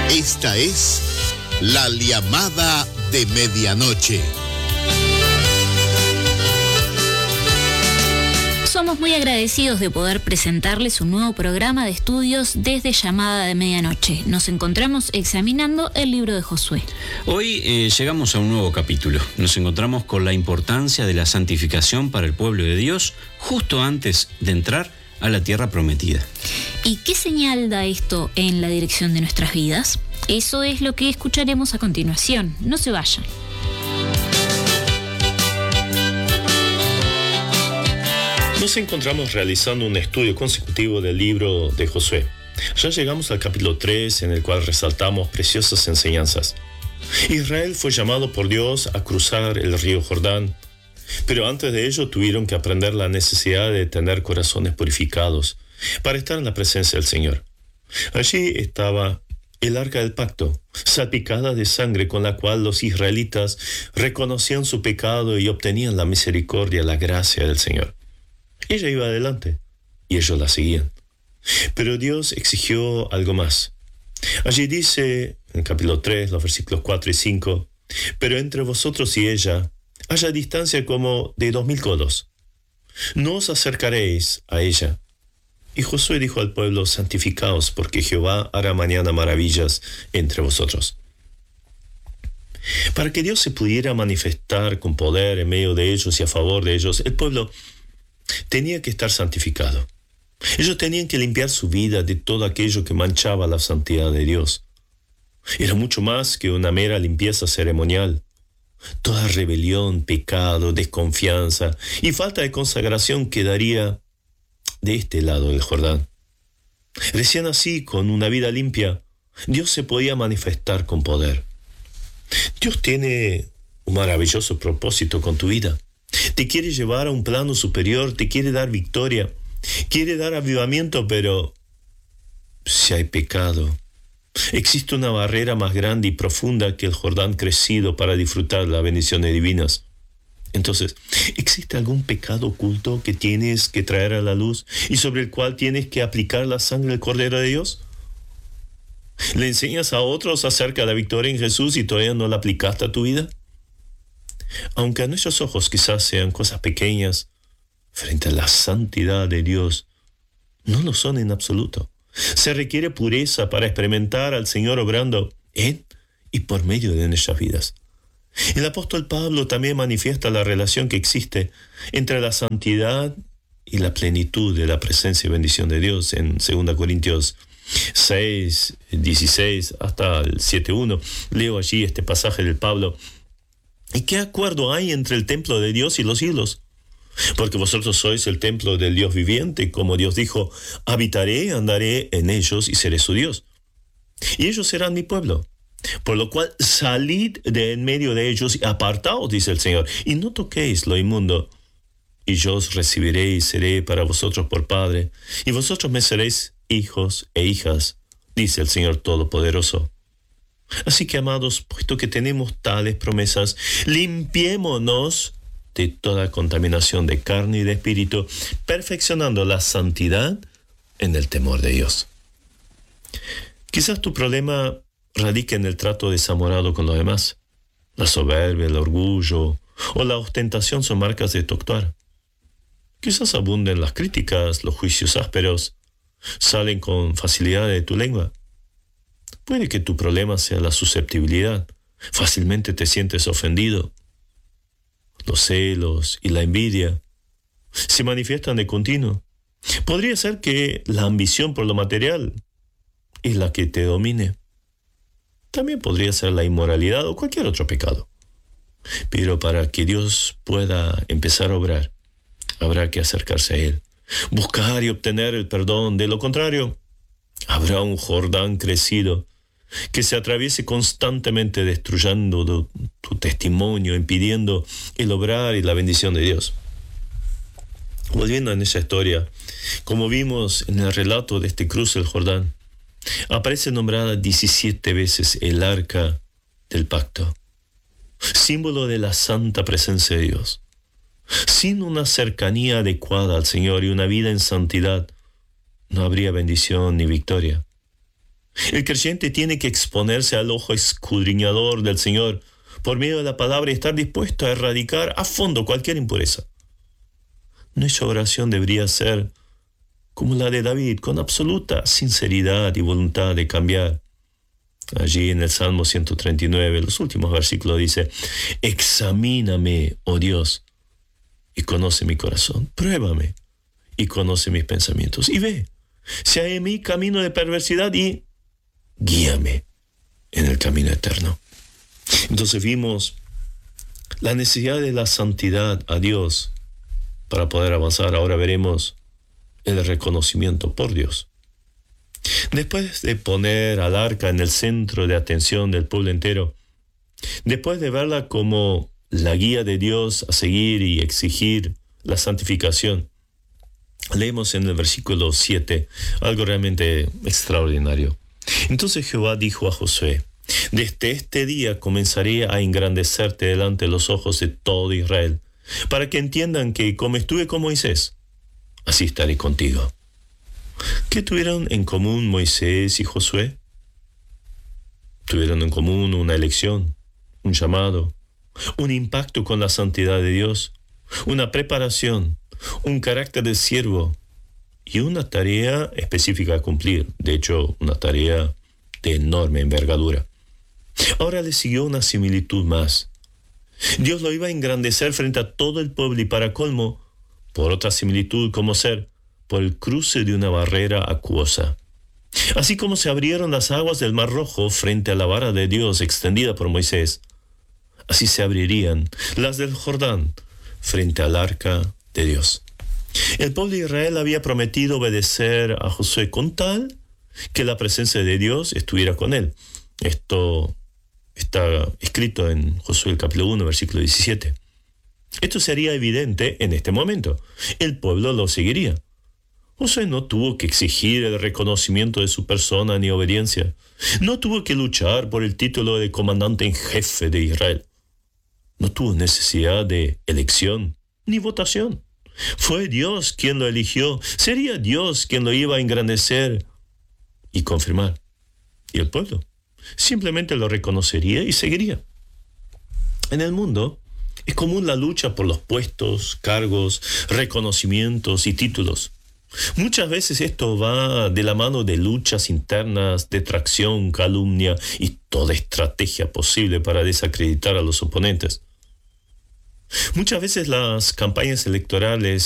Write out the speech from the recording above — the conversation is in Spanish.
Esta es la llamada de medianoche. Somos muy agradecidos de poder presentarles un nuevo programa de estudios desde Llamada de Medianoche. Nos encontramos examinando el libro de Josué. Hoy llegamos a un nuevo capítulo. Nos encontramos con la importancia de la santificación para el pueblo de Dios justo antes de entrar a la tierra prometida. ¿Y qué señal da esto en la dirección de nuestras vidas? Eso es lo que escucharemos a continuación. No se vayan. Nos encontramos realizando un estudio consecutivo del libro de Josué. Ya llegamos al capítulo 3, en el cual resaltamos preciosas enseñanzas. Israel fue llamado por Dios a cruzar el río Jordán, pero antes de ello tuvieron que aprender la necesidad de tener corazones purificados para estar en la presencia del Señor. Allí estaba el arca del pacto, salpicada de sangre, con la cual los israelitas reconocían su pecado y obtenían la misericordia, la gracia del Señor. Ella iba adelante y ellos la seguían. Pero Dios exigió algo más. Allí dice, en el capítulo 3, los versículos 4 y 5, pero entre vosotros y ella haya distancia como de 2000 codos. No os acercaréis a ella. Y Josué dijo al pueblo, santificaos, porque Jehová hará mañana maravillas entre vosotros. Para que Dios se pudiera manifestar con poder en medio de ellos y a favor de ellos, el pueblo tenía que estar santificado. Ellos tenían que limpiar su vida de todo aquello que manchaba la santidad de Dios. Era mucho más que una mera limpieza ceremonial. Toda rebelión, pecado, desconfianza y falta de consagración quedaría de este lado del Jordán. Recién así, con una vida limpia, Dios se podía manifestar con poder. Dios tiene un maravilloso propósito con tu vida. Te quiere llevar a un plano superior, te quiere dar victoria, quiere dar avivamiento, pero si hay pecado, existe una barrera más grande y profunda que el Jordán crecido para disfrutar las bendiciones divinas. Entonces, ¿existe algún pecado oculto que tienes que traer a la luz y sobre el cual tienes que aplicar la sangre del Cordero de Dios? ¿Le enseñas a otros acerca de la victoria en Jesús y todavía no la aplicaste a tu vida? Aunque a nuestros ojos quizás sean cosas pequeñas, frente a la santidad de Dios, no lo son en absoluto. Se requiere pureza para experimentar al Señor obrando en y por medio de nuestras vidas. El apóstol Pablo también manifiesta la relación que existe entre la santidad y la plenitud de la presencia y bendición de Dios en 2 Corintios 6, 16 hasta el 7:1. Leo allí este pasaje del Pablo. ¿Y qué acuerdo hay entre el templo de Dios y los ídolos? Porque vosotros sois el templo del Dios viviente, como Dios dijo, habitaré, andaré en ellos y seré su Dios. Y ellos serán mi pueblo. Por lo cual salid de en medio de ellos y apartaos, dice el Señor, y no toquéis lo inmundo. Y yo os recibiré y seré para vosotros por Padre, y vosotros me seréis hijos e hijas, dice el Señor Todopoderoso. Así que, amados, puesto que tenemos tales promesas, limpiémonos de toda contaminación de carne y de espíritu, perfeccionando la santidad en el temor de Dios. Quizás tu problema radica en el trato desamorado con los demás. La soberbia, el orgullo o la ostentación son marcas de tu actuar. Quizás abunden las críticas, los juicios ásperos, salen con facilidad de tu lengua. Puede que tu problema sea la susceptibilidad. Fácilmente te sientes ofendido. Los celos y la envidia se manifiestan de continuo. Podría ser que la ambición por lo material es la que te domine. También podría ser la inmoralidad o cualquier otro pecado. Pero para que Dios pueda empezar a obrar, habrá que acercarse a Él, buscar y obtener el perdón. De lo contrario, habrá un Jordán crecido que se atraviese constantemente destruyendo tu testimonio, impidiendo el obrar y la bendición de Dios. Volviendo a esa historia, como vimos en el relato de este cruce del Jordán, aparece nombrada 17 veces el arca del pacto, símbolo de la santa presencia de Dios. Sin una cercanía adecuada al Señor y una vida en santidad, no habría bendición ni victoria. El creyente tiene que exponerse al ojo escudriñador del Señor por medio de la palabra y estar dispuesto a erradicar a fondo cualquier impureza. Nuestra oración debería ser como la de David, con absoluta sinceridad y voluntad de cambiar. Allí en el Salmo 139, los últimos versículos dice: examíname, oh Dios, y conoce mi corazón. Pruébame y conoce mis pensamientos. Y ve si hay en mí camino de perversidad y guíame en el camino eterno. Entonces vimos la necesidad de la santidad a Dios para poder avanzar. Ahora veremos el reconocimiento por Dios. Después de poner al arca en el centro de atención del pueblo entero, después de verla como la guía de Dios a seguir y exigir la santificación, leemos en el versículo 7 algo realmente extraordinario. Entonces Jehová dijo a Josué: desde este día comenzaré a engrandecerte delante de los ojos de todo Israel, para que entiendan que como estuve con Moisés, así estaré contigo. ¿Qué tuvieron en común Moisés y Josué? Tuvieron en común una elección, un llamado, un impacto con la santidad de Dios, una preparación, un carácter de siervo y una tarea específica a cumplir. De hecho, una tarea de enorme envergadura. Ahora le siguió una similitud más. Dios lo iba a engrandecer frente a todo el pueblo y para colmo, por otra similitud como ser por el cruce de una barrera acuosa. Así como se abrieron las aguas del Mar Rojo frente a la vara de Dios extendida por Moisés, así se abrirían las del Jordán frente al arca de Dios. El pueblo de Israel había prometido obedecer a Josué con tal que la presencia de Dios estuviera con él. Esto está escrito en Josué el capítulo 1, versículo 17. Esto sería evidente en este momento. El pueblo lo seguiría. Josué no tuvo que exigir el reconocimiento de su persona ni obediencia. No tuvo que luchar por el título de comandante en jefe de Israel. No tuvo necesidad de elección ni votación. Fue Dios quien lo eligió. Sería Dios quien lo iba a engrandecer y confirmar. Y el pueblo simplemente lo reconocería y seguiría. En el mundo es común la lucha por los puestos, cargos, reconocimientos y títulos. Muchas veces esto va de la mano de luchas internas, detracción, calumnia y toda estrategia posible para desacreditar a los oponentes. Muchas veces las campañas electorales